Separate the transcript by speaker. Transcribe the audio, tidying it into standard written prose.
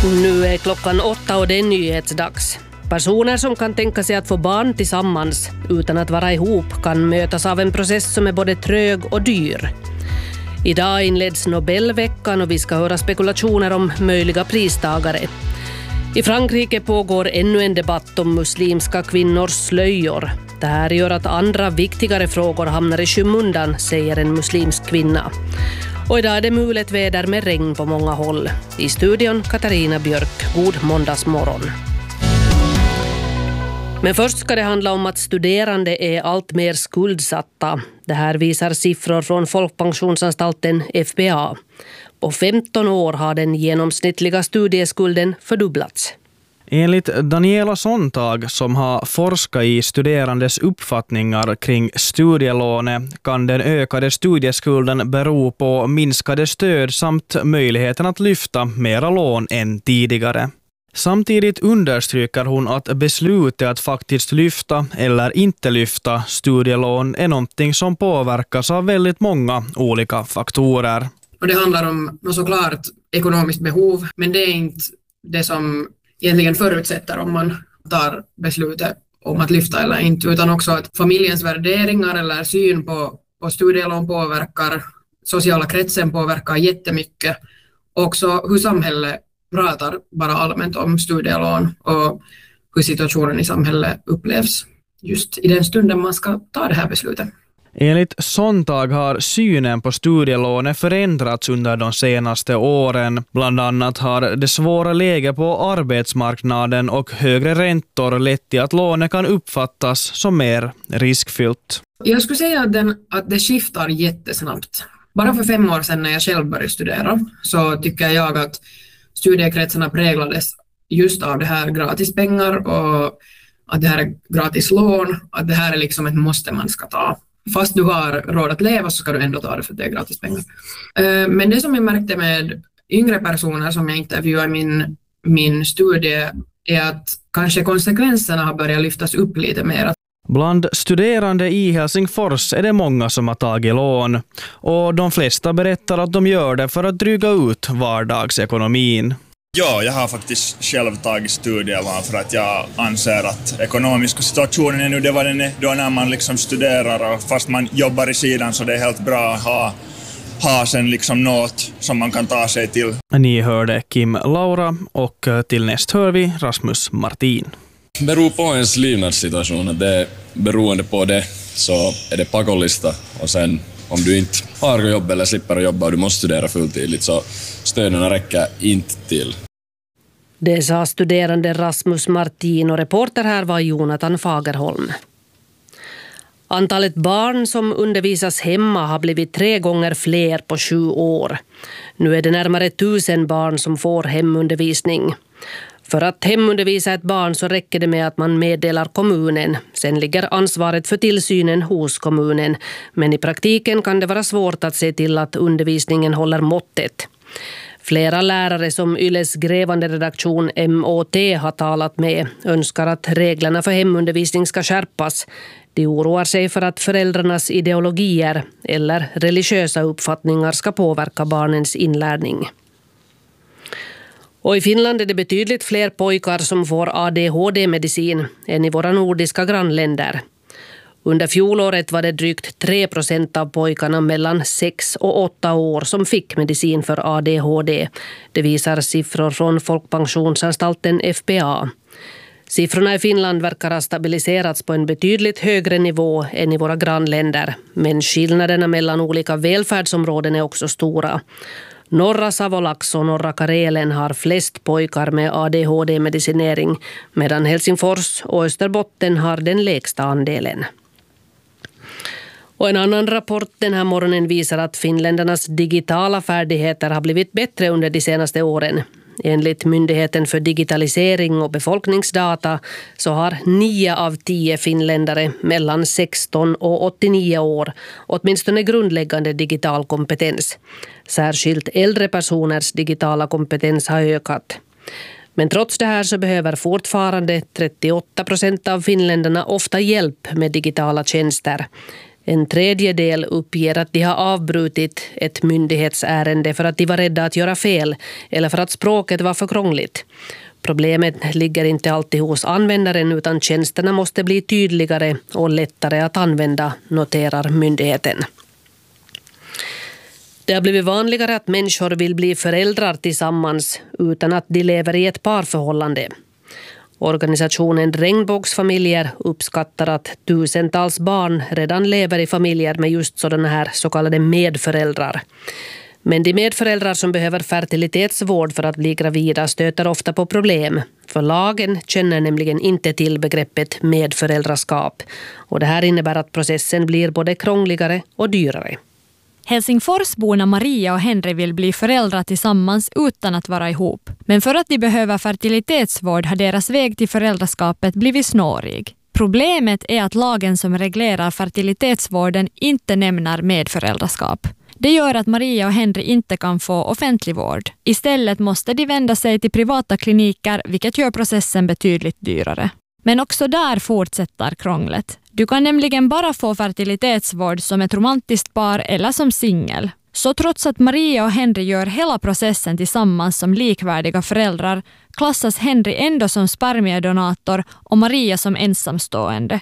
Speaker 1: Nu är klockan 8 och det är nyhetsdags. Personer som kan tänka sig att få barn tillsammans utan att vara ihop kan mötas av en process som är både trög och dyr. Idag inleds Nobelveckan och vi ska höra spekulationer om möjliga pristagare. I Frankrike pågår ännu en debatt om muslimska kvinnors slöjor. Det här gör att andra viktigare frågor hamnar i skymundan, säger en muslimsk kvinna. Och idag är det mulet väder med regn på många håll. I studion Katarina Björk. God måndagsmorgon. Men först ska det handla om att studerande är allt mer skuldsatta. Det här visar siffror från Folkpensionsanstalten FPA. På 15 år har den genomsnittliga studieskulden fördubblats.
Speaker 2: Enligt Daniela Sontag, som har forskat i studerandes uppfattningar kring studielånet, kan den ökade studieskulden bero på minskade stöd samt möjligheten att lyfta mera lån än tidigare. Samtidigt understryker hon att beslutet att faktiskt lyfta eller inte lyfta studielån är någonting som påverkas av väldigt många olika faktorer.
Speaker 3: Och det handlar om såklart ekonomiskt behov, men det är inte det som egentligen förutsätter om man tar beslutet om att lyfta eller inte, utan också att familjens värderingar eller syn på studielån påverkar, sociala kretsen påverkar jättemycket. Också hur samhället pratar bara allmänt om studielån och hur situationen i samhället upplevs just i den stunden man ska ta det här beslutet.
Speaker 2: Enligt Sontag har synen på studielånet förändrats under de senaste åren. Bland annat har det svåra läget på arbetsmarknaden och högre räntor lett till att lånet kan uppfattas som mer riskfyllt.
Speaker 3: Jag skulle säga att det skiftar jättesnabbt. Bara för 5 år sedan när jag själv började studera så tycker jag att studiekretsarna präglades just av det här gratispengar och att det här är gratis lån, att det här är liksom ett måste man ska ta. Fast du har råd att leva så ska du ändå ta det för att det är gratis pengar. Men det som jag märkte med yngre personer som jag intervjuade i min studie är att kanske konsekvenserna har börjat lyftas upp lite mer.
Speaker 2: Bland studerande i Helsingfors är det många som har tagit lån. Och de flesta berättar att de gör det för att dryga ut vardagsekonomin.
Speaker 4: Ja, jag har faktiskt själv tagit studielån för att jag anser att ekonomiska situationen är nu det vad den är då när man liksom studerar och fast man jobbar i sidan så det är helt bra att ha sen liksom något som man kan ta sig till.
Speaker 2: Ni hörde Kim Laura och till näst hör vi Rasmus Martin.
Speaker 5: Beror på ens levnadssituation, det är beroende på det så är det pakollista och sen om du inte har jobb eller slipper jobba och du måste studera fulltidigt så stöden räcker inte till.
Speaker 1: Det sa studerande Rasmus Martin och reporter här var Jonathan Fagerholm. Antalet barn som undervisas hemma har blivit 3 gånger fler på 7 år. Nu är det närmare 1000 barn som får hemundervisning. För att hemundervisa ett barn så räcker det med att man meddelar kommunen. Sen ligger ansvaret för tillsynen hos kommunen. Men i praktiken kan det vara svårt att se till att undervisningen håller måttet. Flera lärare som Yles grävande redaktion MOT har talat med önskar att reglerna för hemundervisning ska skärpas. De oroar sig för att föräldrarnas ideologier eller religiösa uppfattningar ska påverka barnens inlärning. Och i Finland är det betydligt fler pojkar som får ADHD-medicin än i våra nordiska grannländer. Under fjolåret var det drygt 3% av pojkarna mellan 6 och 8 år som fick medicin för ADHD. Det visar siffror från Folkpensionsanstalten FPA. Siffrorna i Finland verkar ha stabiliserats på en betydligt högre nivå än i våra grannländer. Men skillnaderna mellan olika välfärdsområden är också stora. Norra Savolax och norra Karelen har flest pojkar med ADHD-medicinering medan Helsingfors och Österbotten har den lägsta andelen. Och en annan rapport den här morgonen visar att finländarnas digitala färdigheter har blivit bättre under de senaste åren. Enligt Myndigheten för digitalisering och befolkningsdata så har 9 av 10 finländare mellan 16 och 89 år åtminstone grundläggande digital kompetens. Särskilt äldre personers digitala kompetens har ökat. Men trots det här så behöver fortfarande 38% av finländarna ofta hjälp med digitala tjänster. En tredjedel uppger att de har avbrutit ett myndighetsärende för att de var rädda att göra fel eller för att språket var för krångligt. Problemet ligger inte alltid hos användaren utan tjänsterna måste bli tydligare och lättare att använda, noterar myndigheten. Det har blivit vanligare att människor vill bli föräldrar tillsammans utan att de lever i ett parförhållande. Organisationen Regnbågsfamiljer uppskattar att tusentals barn redan lever i familjer med just sådana här så kallade medföräldrar. Men de medföräldrar som behöver fertilitetsvård för att bli gravida stöter ofta på problem. För lagen känner nämligen inte till begreppet medföräldraskap. Och det här innebär att processen blir både krångligare och dyrare.
Speaker 6: Helsingforsborna Maria och Henry vill bli föräldrar tillsammans utan att vara ihop. Men för att de behöver fertilitetsvård har deras väg till föräldraskapet blivit snårig. Problemet är att lagen som reglerar fertilitetsvården inte nämner medföräldraskap. Det gör att Maria och Henry inte kan få offentlig vård. Istället måste de vända sig till privata kliniker, vilket gör processen betydligt dyrare. Men också där fortsätter krånglet. Du kan nämligen bara få fertilitetsvård som ett romantiskt par eller som singel. Så trots att Maria och Henry gör hela processen tillsammans som likvärdiga föräldrar klassas Henry ändå som spermiedonator och Maria som ensamstående.